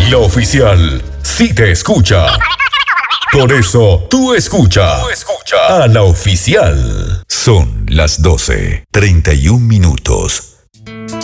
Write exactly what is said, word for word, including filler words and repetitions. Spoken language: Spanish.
La Oficial sí te escucha. Por eso, tú escucha, tú escucha a La Oficial. Son las doce, treinta y un minutos.